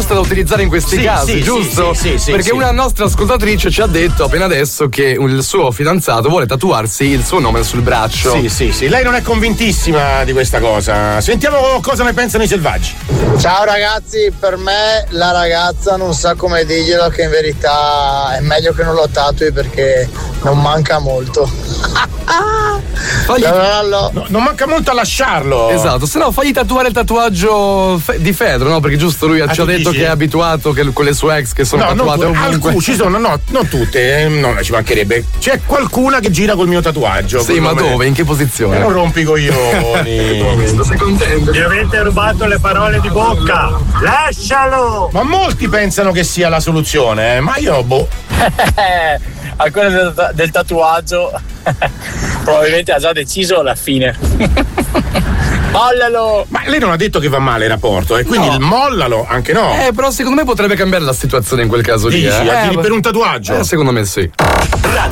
giusta da utilizzare in questi casi, giusto? Sì, perché una nostra ascoltatrice ci ha detto appena adesso che il suo fidanzato vuole tatuarsi il suo nome sul braccio. Sì. Lei non è convintissima di questa cosa. Sentiamo cosa ne pensano i selvaggi. Ciao ragazzi, per me la ragazza non sa come dirglielo che in verità è meglio che non lo tatui perché non manca molto. Non manca molto a lasciarlo. Esatto, se no fagli tatuare il tatuaggio di Fedro, no? Perché giusto lui ci ha detto che è abituato che con le sue ex che sono tatuate ovunque. Ci sono, non tutte, non ci mancherebbe. C'è qualcuna che gira col mio tatuaggio. Sì, ma dove? In che posizione? Non rompi i coglioni. Sei contento? Mi avete rubato le parole di bocca. Lascialo! Ma molti pensano che sia la soluzione, ma io A quello del tatuaggio probabilmente ha già deciso la fine. Mollalo! Ma lei non ha detto che va male il rapporto, e quindi mollalo anche no. Però secondo me potrebbe cambiare la situazione in quel caso lì. Dici, per un tatuaggio? Secondo me sì.